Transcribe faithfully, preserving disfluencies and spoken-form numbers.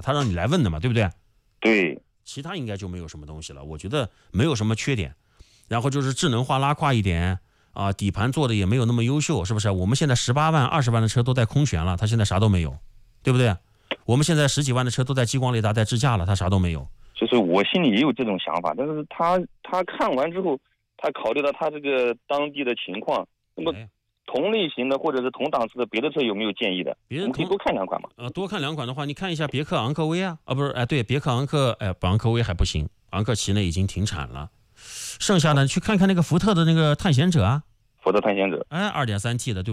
他让你来问的嘛，对不对？ 对， 其他应该就没有什么东西了，我觉得没有什么缺点。然后就是智能化拉胯一点啊，底盘做的也没有那么优秀，是不是？我们现在十八万、二十万的车都带空悬了，它现在啥都没有，对不对？我们现在十几万的车都带激光雷达、带支架了，它啥都没有。 就是我心里也有这种想法，但是他他看完之后，他考虑到他这个当地的情况，那么同类型的或者是同档次的别的车有没有建议的？ 别人我们可以多看两款嘛。 呃，多看两款的话，你看一下别克昂科威啊，啊不是，哎对，别克昂科，哎，昂科威还不行，昂克旗呢已经停产了。剩下的去看看那个福特的那个探险者啊， 福特探险者， 哎，二点三 T 的，对。